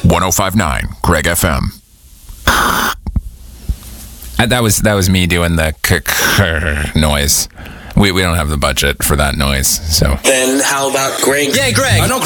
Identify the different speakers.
Speaker 1: 105.9 Greg FM.
Speaker 2: That was me doing the noise. We don't have the budget for that noise, so.
Speaker 3: Then how about Greg?
Speaker 4: Yeah, Greg.
Speaker 3: I know